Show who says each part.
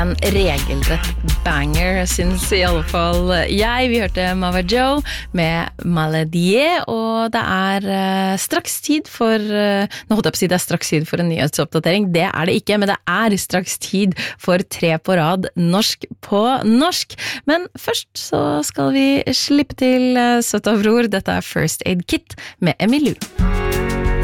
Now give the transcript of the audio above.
Speaker 1: En regelrett banger, synes I alle fall jeg. Vi hørte Mava Joe med Maladie, og det straks tid for, nå holdt jeg på å si det straks tid for en nyhetsoppdatering, det det ikke, men det straks tid for 3 på rad norsk på norsk. Men først så skal vi slippe til søta bror, dette First Aid Kit med Emilu.